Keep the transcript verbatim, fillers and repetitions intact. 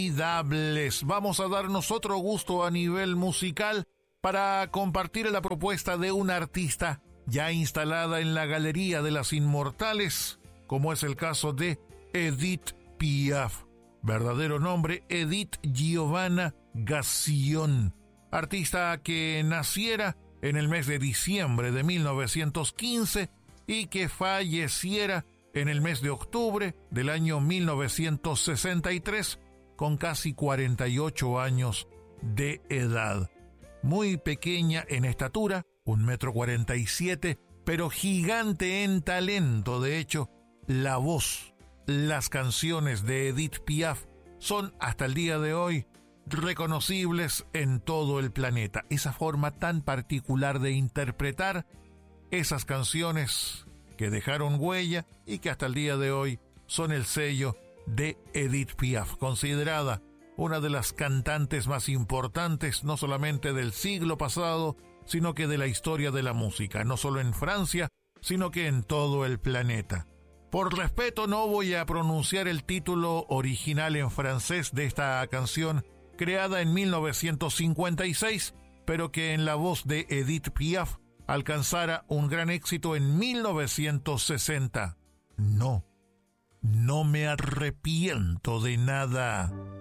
Inolvidables. Vamos a darnos otro gusto a nivel musical para compartir la propuesta de una artista ya instalada en la Galería de las Inmortales, como es el caso de Edith Piaf. Verdadero nombre, Edith Giovanna Gassion. Artista que naciera en el mes de diciembre de mil novecientos quince y que falleciera en el mes de octubre del año mil novecientos sesenta y tres, con casi cuarenta y ocho años de edad. Muy pequeña en estatura, un metro cuarenta y siete, pero gigante en talento. De hecho, la voz, las canciones de Edith Piaf son hasta el día de hoy reconocibles en todo el planeta. Esa forma tan particular de interpretar esas canciones que dejaron huella y que hasta el día de hoy son el sello de Edith Piaf, considerada una de las cantantes más importantes no solamente del siglo pasado, sino que de la historia de la música, no solo en Francia, sino que en todo el planeta. Por respeto no voy a pronunciar el título original en francés de esta canción, creada en mil novecientos cincuenta y seis, pero que en la voz de Edith Piaf alcanzara un gran éxito en mil novecientos sesenta. No, no me arrepiento de nada.